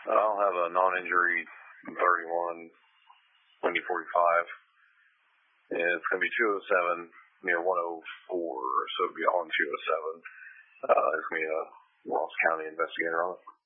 I'll have a non-injury 31, windy 45. And it's going to be 207 near 104, so it'll be on 207. There's going to be a Ross County investigator on it.